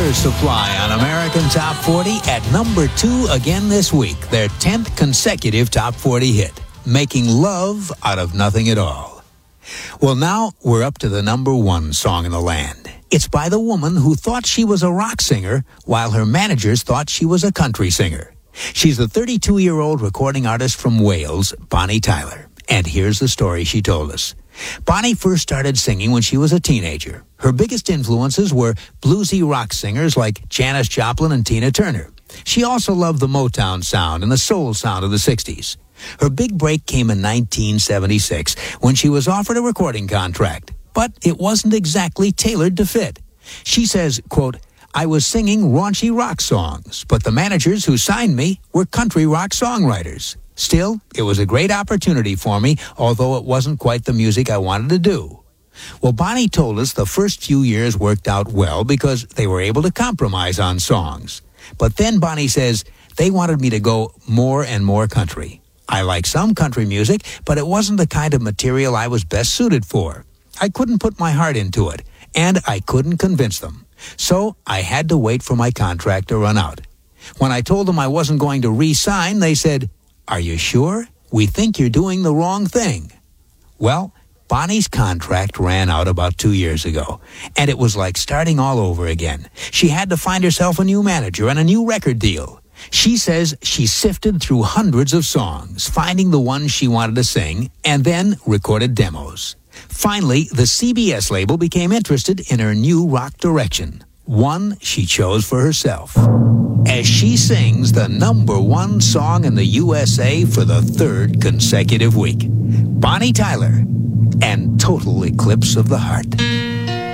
Water Supply on American Top 40 at number 2 again this week. Their 10th consecutive Top 40 hit, Making Love Out of Nothing at All. Well, now we're up to the number 1 song in the land. It's by the woman who thought she was a rock singer while her managers thought she was a country singer. She's the 32-year-old recording artist from Wales, Bonnie Tyler. And here's the story she told us. Bonnie first started singing when she was a teenager. Her biggest influences were bluesy rock singers like Janis Joplin and Tina Turner. She also loved the Motown sound and the soul sound of the 60s. Her big break came in 1976 when she was offered a recording contract, but it wasn't exactly tailored to fit. She says, quote, "I was singing raunchy rock songs, but the managers who signed me were country rock songwriters. Still, it was a great opportunity for me, although it wasn't quite the music I wanted to do." Well, Bonnie told us the first few years worked out well because they were able to compromise on songs. But then Bonnie says, they wanted me to go more and more country. I like some country music, but it wasn't the kind of material I was best suited for. I couldn't put my heart into it, and I couldn't convince them. So I had to wait for my contract to run out. When I told them I wasn't going to re-sign, they said, "Are you sure? We think you're doing the wrong thing." Well, Bonnie's contract ran out about 2 years ago, and it was like starting all over again. She had to find herself a new manager and a new record deal. She says she sifted through hundreds of songs, finding the ones she wanted to sing, and then recorded demos. Finally, the CBS label became interested in her new rock direction, one she chose for herself. As she sings the number 1 song in the USA for the 3rd consecutive week, Bonnie Tyler and Total Eclipse of the Heart.